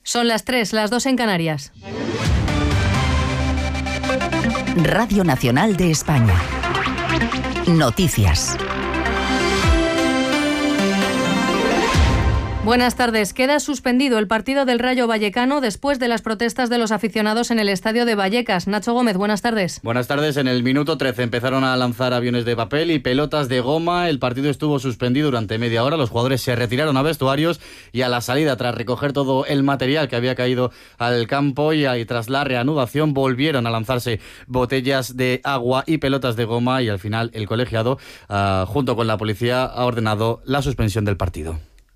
Son las 3, las 2 en Canarias. Radio Nacional de España. Noticias. Buenas tardes. Queda suspendido el partido del Rayo Vallecano después de las protestas de los aficionados en el estadio de Vallecas. Nacho Gómez, buenas tardes. Buenas tardes. En el minuto 13 empezaron a lanzar aviones de papel y pelotas de goma. El partido estuvo suspendido durante media hora. Los jugadores se retiraron a vestuarios y a la salida, tras recoger todo el material que había caído al campo y tras la reanudación, volvieron a lanzarse botellas de agua y pelotas de goma y al final el colegiado, junto con la policía, ha ordenado la suspensión del partido.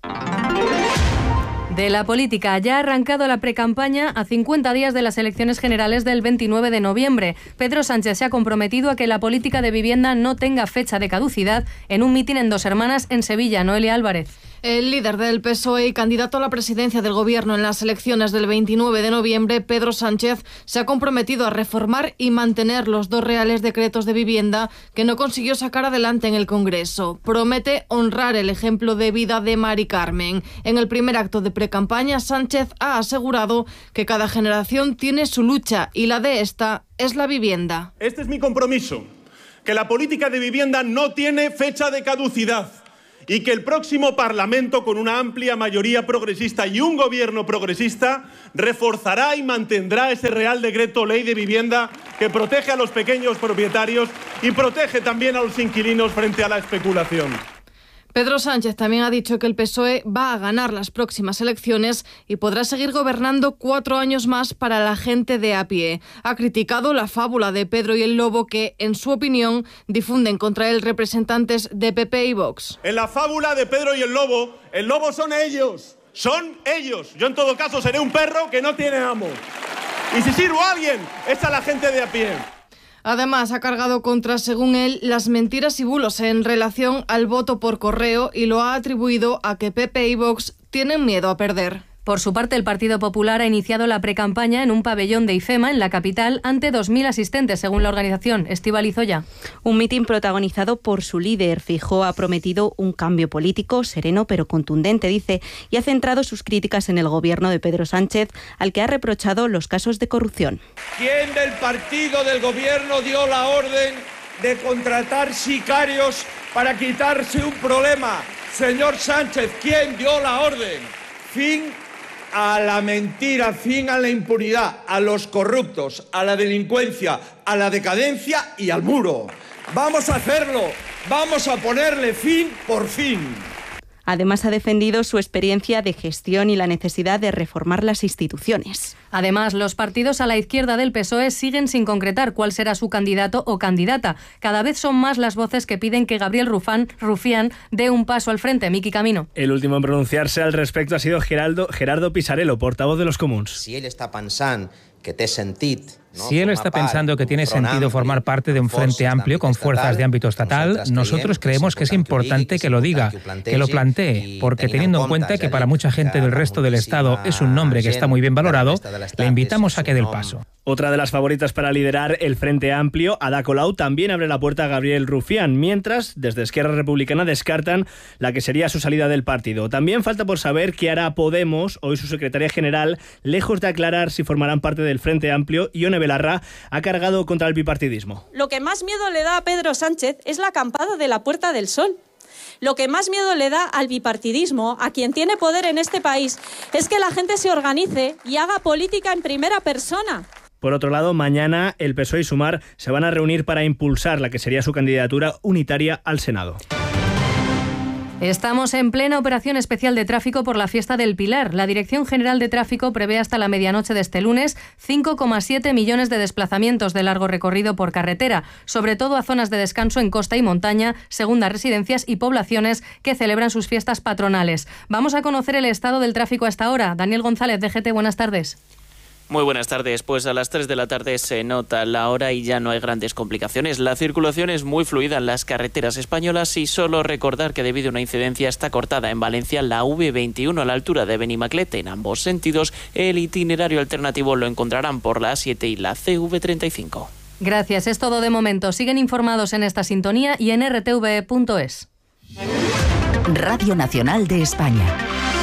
De la política, ya ha arrancado la precampaña a 50 días de las elecciones generales del 29 de noviembre. Pedro Sánchez se ha comprometido a que la política de vivienda no tenga fecha de caducidad en un mitin en Dos Hermanas en Sevilla. Noelia Álvarez. El líder del PSOE y candidato a la presidencia del Gobierno en las elecciones del 29 de noviembre, Pedro Sánchez, se ha comprometido a reformar y mantener los 2 reales decretos de vivienda que no consiguió sacar adelante en el Congreso. Promete honrar el ejemplo de vida de Mari Carmen. En el primer acto de precampaña, Sánchez ha asegurado que cada generación tiene su lucha y la de esta es la vivienda. Este es mi compromiso, que la política de vivienda no tiene fecha de caducidad y que el próximo Parlamento, con una amplia mayoría progresista y un gobierno progresista, reforzará y mantendrá ese Real Decreto Ley de Vivienda que protege a los pequeños propietarios y protege también a los inquilinos frente a la especulación. Pedro Sánchez también ha dicho que el PSOE va a ganar las próximas elecciones y podrá seguir gobernando 4 años más para la gente de a pie. Ha criticado la fábula de Pedro y el Lobo que, en su opinión, difunden contra él representantes de PP y Vox. En la fábula de Pedro y el lobo son ellos. Son ellos. Yo en todo caso seré un perro que no tiene amo. Y si sirvo a alguien, es a la gente de a pie. Además, ha cargado contra, según él, las mentiras y bulos en relación al voto por correo y lo ha atribuido a que PP y Vox tienen miedo a perder. Por su parte, el Partido Popular ha iniciado la precampaña en un pabellón de IFEMA, en la capital, ante 2.000 asistentes, según la organización. Estíbaliz Oya. Un mitin protagonizado por su líder. Feijóo ha prometido un cambio político sereno pero contundente, dice, y ha centrado sus críticas en el gobierno de Pedro Sánchez, al que ha reprochado los casos de corrupción. ¿Quién del partido del gobierno dio la orden de contratar sicarios para quitarse un problema? Señor Sánchez, ¿quién dio la orden? Fin a la mentira, fin a la impunidad, a los corruptos, a la delincuencia, a la decadencia y al muro. Vamos a hacerlo, vamos a ponerle fin por fin. Además, ha defendido su experiencia de gestión y la necesidad de reformar las instituciones. Además, los partidos a la izquierda del PSOE siguen sin concretar cuál será su candidato o candidata. Cada vez son más las voces que piden que Gabriel Rufián dé un paso al frente. Miki Camino. El último en pronunciarse al respecto ha sido Gerardo Pisarello, portavoz de los Comuns. Si él está pensando que té sentit... Si él está pensando que tiene sentido formar parte de un frente amplio con fuerzas de ámbito estatal, nosotros creemos que es importante que lo diga, que lo plantee, porque teniendo en cuenta que para mucha gente del resto del Estado es un nombre que está muy bien valorado, le invitamos a que dé el paso. Otra de las favoritas para liderar el Frente Amplio, Ada Colau, también abre la puerta a Gabriel Rufián, mientras desde Esquerra Republicana descartan la que sería su salida del partido. También falta por saber qué hará Podemos, hoy su secretaria general, lejos de aclarar si formarán parte del Frente Amplio. Ione Belarra ha cargado contra el bipartidismo. Lo que más miedo le da a Pedro Sánchez es la acampada de la Puerta del Sol. Lo que más miedo le da al bipartidismo, a quien tiene poder en este país, es que la gente se organice y haga política en primera persona. Por otro lado, mañana el PSOE y Sumar se van a reunir para impulsar la que sería su candidatura unitaria al Senado. Estamos en plena operación especial de tráfico por la fiesta del Pilar. La Dirección General de Tráfico prevé hasta la medianoche de este lunes 5,7 millones de desplazamientos de largo recorrido por carretera, sobre todo a zonas de descanso en costa y montaña, segundas residencias y poblaciones que celebran sus fiestas patronales. Vamos a conocer el estado del tráfico hasta ahora. Daniel González, DGT, buenas tardes. Muy buenas tardes. Pues a las 3 de la tarde se nota la hora y ya no hay grandes complicaciones. La circulación es muy fluida en las carreteras españolas y solo recordar que debido a una incidencia está cortada en Valencia la V21 a la altura de Benimaclet en ambos sentidos. El itinerario alternativo lo encontrarán por la A7 y la CV35. Gracias, es todo de momento. Siguen informados en esta sintonía y en rtv.es. Radio Nacional de España.